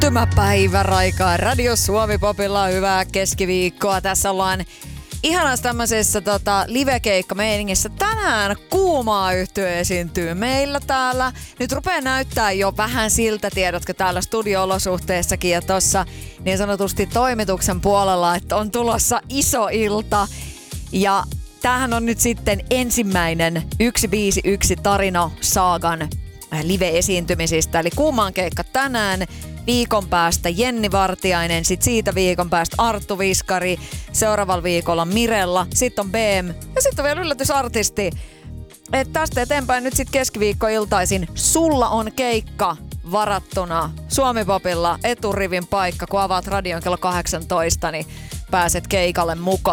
Syntymäpäiväraikaa Radio Suomi Popilla. Hyvää keskiviikkoa. Tässä ollaan ihanassa tämmöisessä livekeikka-meiningissä. Tänään Kuumaa yhtye esiintyy meillä täällä. Nyt rupeaa näyttää jo vähän siltä, tiedätkö, täällä studio-olosuhteessakin ja tossa niin sanotusti toimituksen puolella, että on tulossa iso ilta. Ja tämähän on nyt sitten ensimmäinen 151 Tarino Saagan live-esiintymisistä. Eli Kuumaan keikka tänään. Viikon päästä Jenni Vartiainen, sit siitä viikon päästä Arttu Viskari, seuraavalla viikolla Mirella, sitten on BM ja sitten on vielä yllätysartisti. Et tästä eteenpäin nyt sitten keskiviikkoiltaisin sulla on keikka varattuna Suomi Popilla eturivin paikka, kun avaat radion kello 18, niin pääset keikalle mukaan.